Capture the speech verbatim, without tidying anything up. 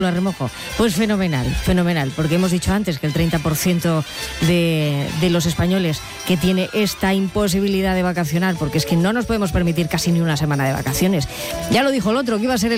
a remojo. Pues fenomenal, fenomenal, porque hemos dicho antes que el treinta por ciento de, de los españoles que tiene esta imposibilidad de vacacionar, porque es que no nos podemos permitir casi ni una semana de vacaciones. Ya lo dijo el otro, que iba a ser el